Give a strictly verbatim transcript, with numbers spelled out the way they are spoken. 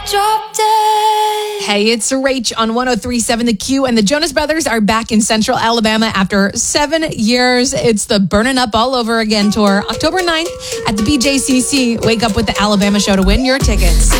Drop dead. Hey, it's Rach on one oh three point seven The Q, and the Jonas Brothers are back in Central Alabama after seven years. It's the Burnin' Up All Over Again tour, October ninth at the B J C C. Wake up with the Alabama show to win your tickets.